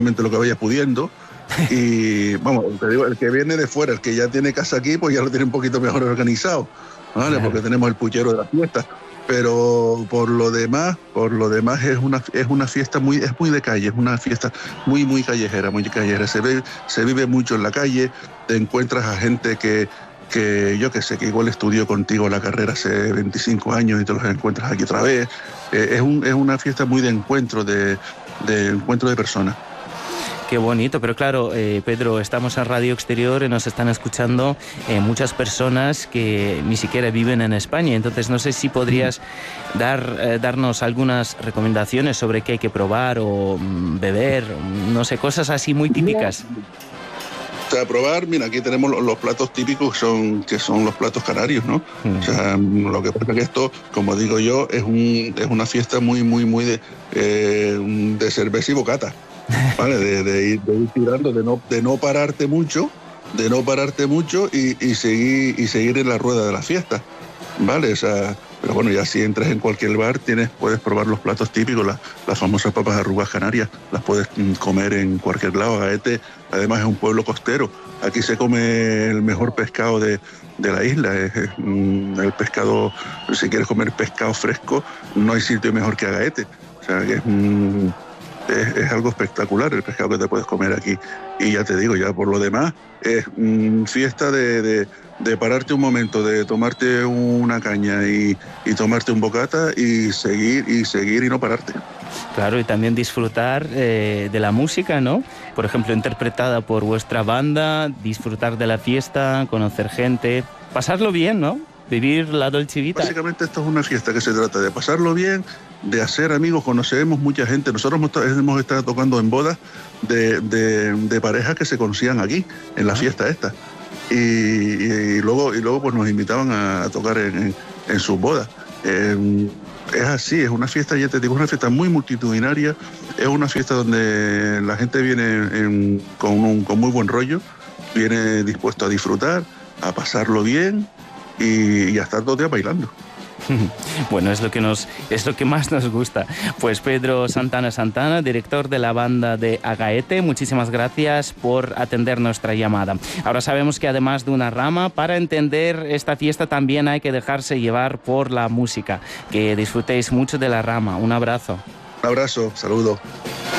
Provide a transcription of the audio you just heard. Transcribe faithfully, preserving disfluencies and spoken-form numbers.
lo que vaya pudiendo. Y vamos, te digo, el que viene de fuera, el que ya tiene casa aquí, pues ya lo tiene un poquito mejor organizado, ¿vale? Claro. Porque tenemos el puchero de la fiesta. Pero por lo demás, por lo demás es una es una fiesta muy es muy de calle, es una fiesta muy muy callejera, muy callejera. Se ve se vive mucho en la calle, te encuentras a gente que que yo que sé, que igual estudió contigo la carrera hace veinticinco años y te los encuentras aquí otra vez. Eh, es un es una fiesta muy de encuentro de de encuentro de personas. Qué bonito, pero claro, eh, Pedro, estamos en Radio Exterior y nos están escuchando eh, muchas personas que ni siquiera viven en España, entonces no sé si podrías dar, eh, darnos algunas recomendaciones sobre qué hay que probar o mm, beber, no sé, cosas así muy típicas. O sea, probar, mira, aquí tenemos los, los platos típicos que son, que son los platos canarios, ¿no? Mm. O sea, lo que pasa es que esto, como digo yo, es un es una fiesta muy, muy, muy de, eh, de cerveza y bocata. ¿Vale? De, de, ir, de ir tirando, de no, de no pararte mucho, de no pararte mucho y, y seguir y seguir en la rueda de la fiesta, ¿vale? O sea, pero bueno, ya si entras en cualquier bar, tienes, puedes probar los platos típicos, las, las famosas papas arrugas canarias, las puedes mm, comer en cualquier lado. Agaete, además, es un pueblo costero. Aquí se come el mejor pescado de, de la isla. Es, es, mm, el pescado, si quieres comer pescado fresco, no hay sitio mejor que Agaete. O sea, que es... Mm, Es, es algo espectacular el pescado que te puedes comer aquí. Y ya te digo, ya por lo demás, es mmm, fiesta de, de, de pararte un momento, de tomarte una caña y, y tomarte un bocata y seguir y seguir y no pararte. Claro, y también disfrutar eh, de la música, ¿no? Por ejemplo, interpretada por vuestra banda, disfrutar de la fiesta, conocer gente, pasarlo bien, ¿no? Vivir la Dolce Vita. Básicamente esto es una fiesta que se trata de pasarlo bien, de hacer amigos. Conocemos mucha gente. Nosotros hemos estado tocando en bodas de, de, de parejas que se conocían aquí, en la fiesta esta. Y, y, y luego, y luego pues nos invitaban a, a tocar en, en, en sus bodas. Eh, es así, es una fiesta, ya te digo, es una fiesta muy multitudinaria. Es una fiesta donde la gente viene en, con, un, con muy buen rollo, viene dispuesto a disfrutar, a pasarlo bien. Y, y a estar todo el día bailando. Bueno, es lo que nos, es lo que más nos gusta. Pues Pedro Santana Santana, director de la banda de Agaete, muchísimas gracias por atender nuestra llamada. Ahora sabemos que además de una rama, para entender esta fiesta también hay que dejarse llevar por la música. Que disfrutéis mucho de la rama. Un abrazo. Un abrazo, saludos.